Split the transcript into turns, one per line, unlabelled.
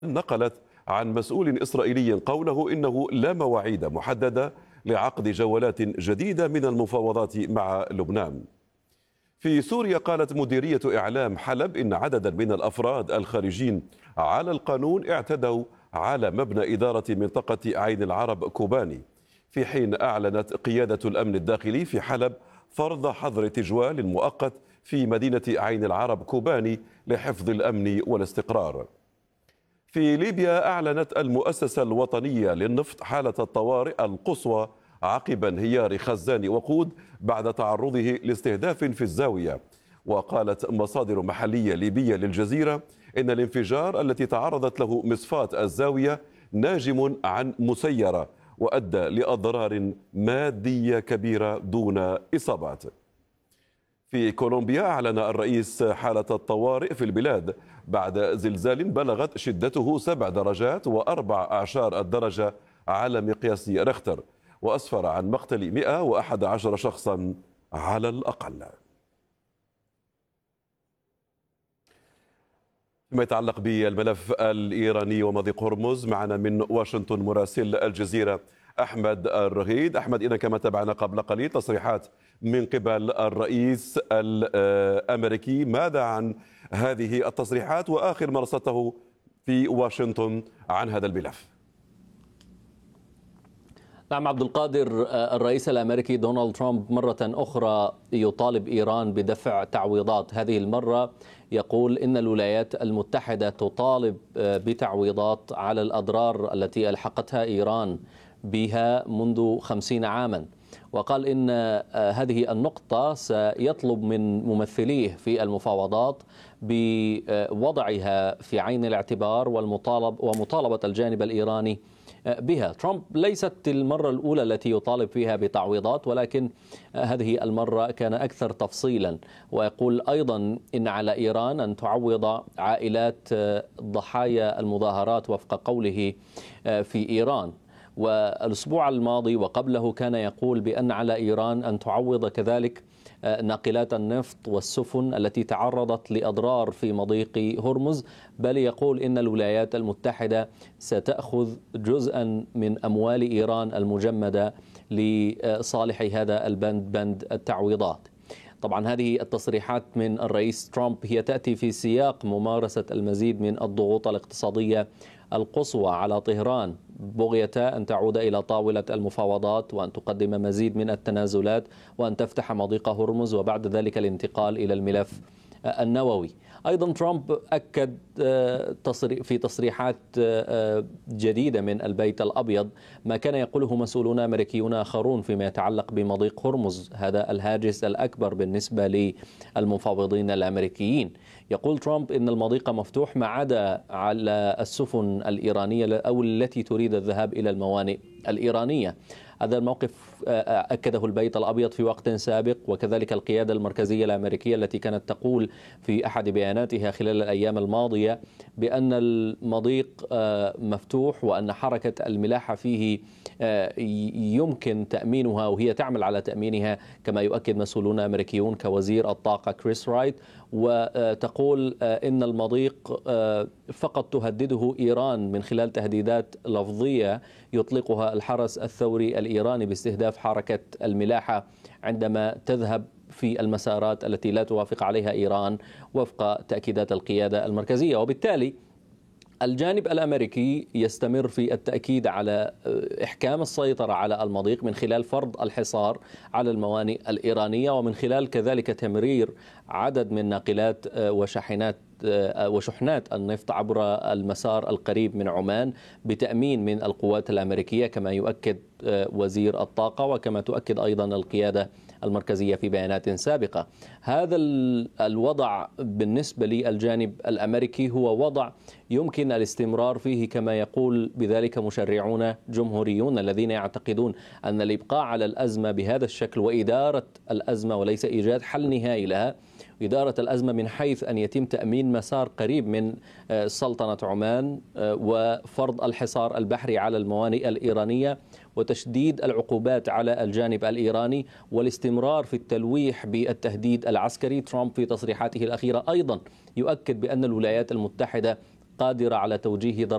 نقلت عن مسؤول إسرائيلي قوله إنه لا مواعيد محددة لعقد جولات جديدة من المفاوضات مع لبنان. في سوريا قالت مديرية إعلام حلب إن عددا من الأفراد الخارجين على القانون اعتدوا على مبنى إدارة منطقة عين العرب كوباني، في حين أعلنت قيادة الأمن الداخلي في حلب فرض حظر تجوال مؤقت في مدينة عين العرب كوباني لحفظ الأمن والاستقرار. في ليبيا أعلنت المؤسسة الوطنية للنفط حالة الطوارئ القصوى عقب انهيار خزان وقود بعد تعرضه لاستهداف في الزاوية. وقالت مصادر محلية ليبية للجزيرة إن الانفجار التي تعرضت له مصفاة الزاوية ناجم عن مسيرة وأدى لأضرار مادية كبيرة دون إصابات. في كولومبيا أعلن الرئيس حالة الطوارئ في البلاد بعد زلزال بلغت شدته 7 درجات و14 الدرجة على مقياس ريختر، وأسفر عن مقتل 111 شخصا على الأقل. فيما يتعلق بالملف الإيراني ومضيق هرمز، معنا من واشنطن مراسل الجزيرة أحمد الرغيد. أحمد، إذا كما تابعنا قبل قليل تصريحات من قبل الرئيس الأمريكي، ماذا عن هذه التصريحات وآخر ما رصدته في واشنطن عن هذا الملف؟
نعم عبد القادر، الرئيس الأمريكي دونالد ترامب مرة أخرى يطالب إيران بدفع تعويضات. هذه المرة يقول إن الولايات المتحدة تطالب بتعويضات على الأضرار التي ألحقتها إيران بها منذ 50 عاما، وقال إن هذه النقطة سيطلب من ممثليه في المفاوضات بوضعها في عين الاعتبار ومطالبة الجانب الإيراني بها. ترامب ليست المرة الأولى التي يطالب فيها بتعويضات، ولكن هذه المرة كان أكثر تفصيلا، ويقول أيضا إن على إيران أن تعوض عائلات ضحايا المظاهرات وفق قوله في إيران. والأسبوع الماضي وقبله كان يقول بأن على إيران أن تعوض كذلك ناقلات النفط والسفن التي تعرضت لأضرار في مضيق هرمز، بل يقول إن الولايات المتحدة ستأخذ جزءا من أموال إيران المجمدة لصالح هذا البند، بند التعويضات. طبعا هذه التصريحات من الرئيس ترامب هي تأتي في سياق ممارسة المزيد من الضغوط الاقتصادية القصوى على طهران بغية أن تعود إلى طاولة المفاوضات وأن تقدم مزيد من التنازلات وأن تفتح مضيق هرمز وبعد ذلك الانتقال إلى الملف النووي. أيضا ترامب أكد في تصريحات جديدة من البيت الأبيض ما كان يقوله مسؤولون أمريكيون آخرون فيما يتعلق بمضيق هرمز، هذا الهاجس الأكبر بالنسبة للمفاوضين الأمريكيين. يقول ترامب إن المضيق مفتوح ما عدا على السفن الإيرانية أو التي تريد الذهاب إلى الموانئ الإيرانية. هذا الموقف أكده البيت الأبيض في وقت سابق، وكذلك القيادة المركزية الأمريكية التي كانت تقول في أحد بياناتها خلال الأيام الماضية بأن المضيق مفتوح وأن حركة الملاحة فيه يمكن تأمينها، وهي تعمل على تأمينها كما يؤكد مسؤولون أمريكيون كوزير الطاقة كريس رايت. وتقول إن المضيق فقط تهدده إيران من خلال تهديدات لفظية يطلقها الحرس الثوري الإيراني باستهداف حركة الملاحة عندما تذهب في المسارات التي لا توافق عليها إيران وفق تأكيدات القيادة المركزية. وبالتالي الجانب الأمريكي يستمر في التأكيد على إحكام السيطرة على المضيق من خلال فرض الحصار على الموانئ الإيرانية، ومن خلال كذلك تمرير عدد من ناقلات وشحنات النفط عبر المسار القريب من عمان بتأمين من القوات الأمريكية كما يؤكد وزير الطاقة وكما تؤكد أيضا القيادة المركزية في بيانات سابقة. هذا الوضع بالنسبة للجانب الأمريكي هو وضع يمكن الاستمرار فيه كما يقول بذلك مشرعون جمهوريون الذين يعتقدون أن الإبقاء على الأزمة بهذا الشكل وإدارة الأزمة وليس إيجاد حل نهائي لها، إدارة الأزمة من حيث أن يتم تأمين مسار قريب من سلطنة عمان وفرض الحصار البحري على الموانئ الإيرانية وتشديد العقوبات على الجانب الإيراني والاستمرار في التلويح بالتهديد العسكري. ترامب في تصريحاته الأخيرة أيضا يؤكد بأن الولايات المتحدة قادرة على توجيه